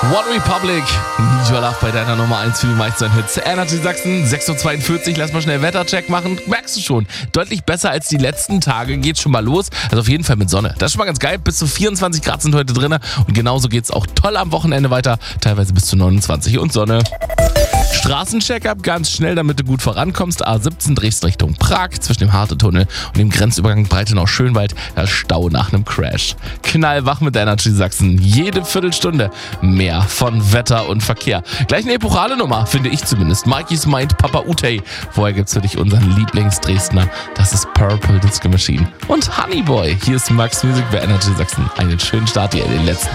One Republic, Need Your Love bei deiner Nummer 1 für die meisten Hits. Energy Sachsen, 6.42 Uhr, lass mal schnell Wettercheck machen. Merkst du schon, deutlich besser als die letzten Tage, geht schon mal los. Also auf jeden Fall mit Sonne. Das ist schon mal ganz geil, bis zu 24 Grad sind heute drin. Und genauso geht's auch toll am Wochenende weiter, teilweise bis zu 29 und Sonne. Straßencheck-up, ganz schnell, damit du gut vorankommst. A17 drehst Richtung Prag, zwischen dem Harte-Tunnel und dem Grenzübergang Breitenau-Schönwald. Der Stau nach einem Crash. Knallwach mit Energy Sachsen. Jede Viertelstunde mehr von Wetter und Verkehr. Gleich eine epochale Nummer, finde ich zumindest. Mikey's Mind, Papa Utey. Vorher gibt's für dich unseren Lieblings-Dresdner. Das ist Purple Disco Machine. Und Honeyboy. Hier ist Max Music bei Energy Sachsen. Einen schönen Start hier in den letzten